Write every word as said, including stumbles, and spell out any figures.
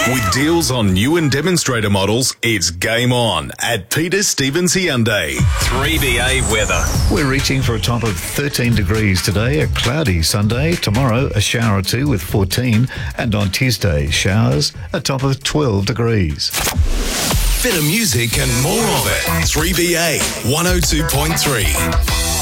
With deals on new and demonstrator models, it's game on at Peter Stevens Hyundai. three B A weather. We're reaching for a top of thirteen degrees today, a cloudy Sunday. Tomorrow, a shower or two with fourteen. And on Tuesday, showers, a top of twelve degrees. Better music and more of it. three B A one oh two point three.